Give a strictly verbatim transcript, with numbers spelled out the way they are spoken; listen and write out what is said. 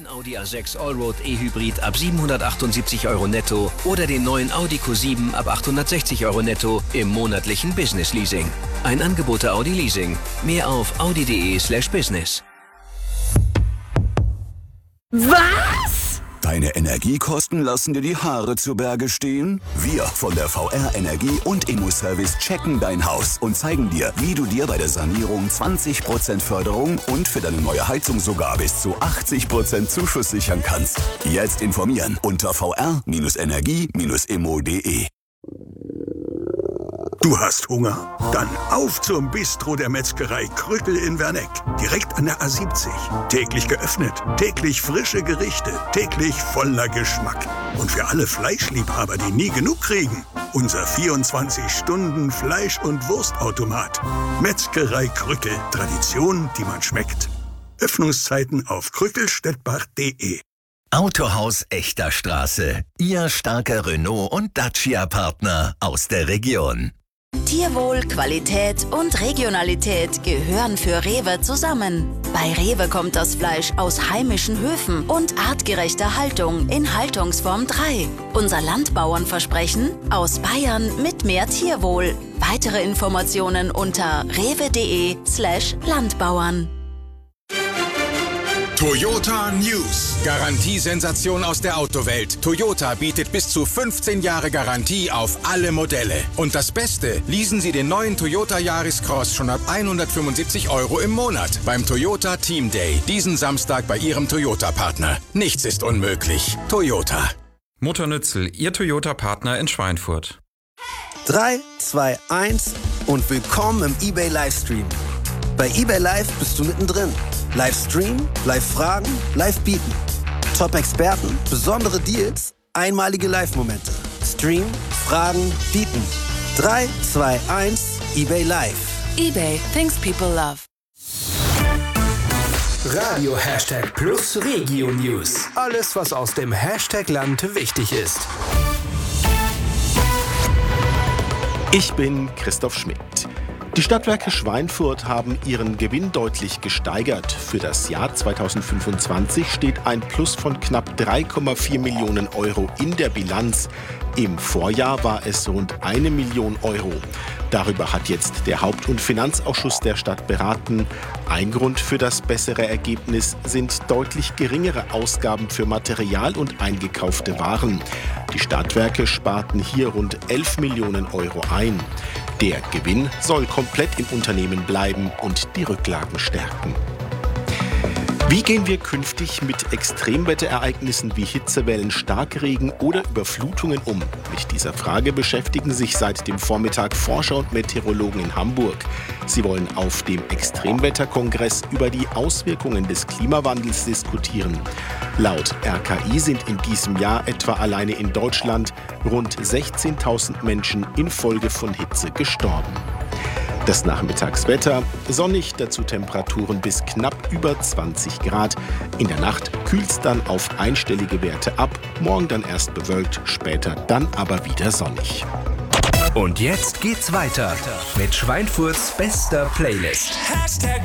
neuen Audi A sechs Allroad E-Hybrid ab siebenhundertachtundsiebzig Euro netto oder den neuen Audi Q sieben ab achthundertsechzig Euro netto im monatlichen Business Leasing. Ein Angebot der Audi Leasing. Mehr auf audi.de slash business. Was? Deine Energiekosten lassen dir die Haare zu Berge stehen? Wir von der V R Energie und Immo-Service checken dein Haus und zeigen dir, wie du dir bei der Sanierung zwanzig Prozent Förderung und für deine neue Heizung sogar bis zu achtzig Prozent Zuschuss sichern kannst. Jetzt informieren unter v r energie Bindestrich immo Punkt de. Du hast Hunger? Dann auf zum Bistro der Metzgerei Krückel in Werneck. Direkt an der A siebzig. Täglich geöffnet, täglich frische Gerichte, täglich voller Geschmack. Und für alle Fleischliebhaber, die nie genug kriegen, unser vierundzwanzig Stunden Fleisch- und Wurstautomat. Metzgerei Krückel. Tradition, die man schmeckt. Öffnungszeiten auf krückelstettbach punkt de. Autohaus Echter Straße. Ihr starker Renault- und Dacia-Partner aus der Region. Tierwohl, Qualität und Regionalität gehören für Rewe zusammen. Bei Rewe kommt das Fleisch aus heimischen Höfen und artgerechter Haltung in Haltungsform drei. Unser Landbauernversprechen: aus Bayern mit mehr Tierwohl. Weitere Informationen unter rewe.de slash Landbauern. Toyota News. Garantiesensation aus der Autowelt. Toyota bietet bis zu fünfzehn Jahre Garantie auf alle Modelle. Und das Beste, leasen Sie den neuen Toyota Yaris Cross schon ab hundertfünfundsiebzig Euro im Monat beim Toyota Team Day. Diesen Samstag bei Ihrem Toyota-Partner. Nichts ist unmöglich. Toyota. Motor Nützel, Ihr Toyota-Partner in Schweinfurt. drei, zwei, eins und willkommen im eBay Livestream. Bei eBay Live bist du mittendrin. Live streamen, live fragen, live bieten. Top-Experten, besondere Deals, einmalige Live-Momente. Stream, fragen, bieten. drei, zwei, eins, eBay Live. eBay, things people love. Radio Hashtag Plus Regio News. Alles, was aus dem Hashtag Land wichtig ist. Ich bin Christoph Schmidt. Die Stadtwerke Schweinfurt haben ihren Gewinn deutlich gesteigert. Für das Jahr zweitausendfünfundzwanzig steht ein Plus von knapp drei Komma vier Millionen Euro in der Bilanz. Im Vorjahr war es rund eine Million Euro. Darüber hat jetzt der Haupt- und Finanzausschuss der Stadt beraten. Ein Grund für das bessere Ergebnis sind deutlich geringere Ausgaben für Material und eingekaufte Waren. Die Stadtwerke sparten hier rund elf Millionen Euro ein. Der Gewinn soll komplett im Unternehmen bleiben und die Rücklagen stärken. Wie gehen wir künftig mit Extremwetterereignissen wie Hitzewellen, Starkregen oder Überflutungen um? Mit dieser Frage beschäftigen sich seit dem Vormittag Forscher und Meteorologen in Hamburg. Sie wollen auf dem Extremwetterkongress über die Auswirkungen des Klimawandels diskutieren. Laut R K I sind in diesem Jahr etwa alleine in Deutschland rund sechzehntausend Menschen infolge von Hitze gestorben. Das Nachmittagswetter: sonnig, dazu Temperaturen bis knapp über zwanzig Grad. In der Nacht kühlt es dann auf einstellige Werte ab. Morgen dann erst bewölkt, später dann aber wieder sonnig. Und jetzt geht's weiter mit Schweinfurts bester Playlist.